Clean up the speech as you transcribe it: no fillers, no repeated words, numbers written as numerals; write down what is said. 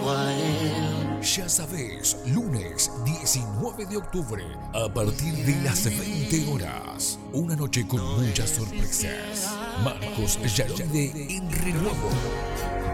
Ya sabes, lunes 19 de octubre, a partir de las 20 horas. Una noche con muchas sorpresas. Marcos Yaride en Renuevo.